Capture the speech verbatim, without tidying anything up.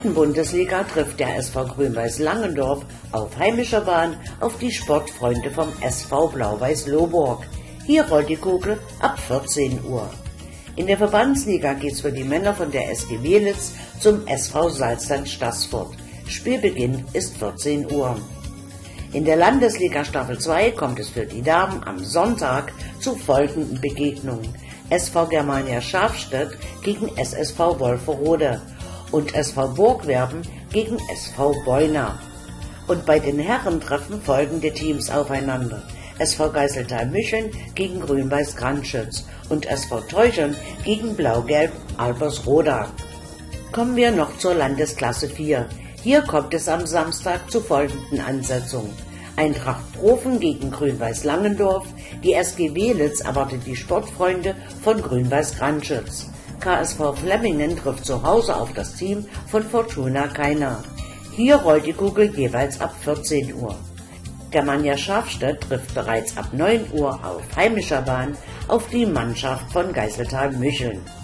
Bundesliga trifft der S V Grün-Weiß Langendorf auf heimischer Bahn auf die Sportfreunde vom S V Blau-Weiß Lohburg. Hier rollt die Kugel ab vierzehn Uhr. In der Verbandsliga geht's für die Männer von der S G Welitz zum S V Salzland Staßfurt. Spielbeginn ist vierzehn Uhr. In der Landesliga Staffel zwei kommt es für die Damen am Sonntag zu folgenden Begegnungen: S V Germania Schafstedt gegen S S V Wolferode und S V Burgwerben gegen S V Beuna. Und bei den Herren treffen folgende Teams aufeinander: S V Geiseltal-Mücheln gegen Grün-Weiß Kranschütz und S V Teuchern gegen Blau-Gelb Albersroda. Kommen wir noch zur Landesklasse vier. Hier kommt es am Samstag zu folgenden Ansetzungen: Eintracht Profen gegen Grün-Weiß Langendorf, die S G Welitz erwartet die Sportfreunde von Grün-Weiß Kranschütz. K S V Flemmingen trifft zu Hause auf das Team von Fortuna Kainaa. Hier rollt die Kugel jeweils ab vierzehn Uhr. Germania Schafstedt trifft bereits ab neun Uhr auf heimischer Bahn auf die Mannschaft von Geiseltal-Mücheln.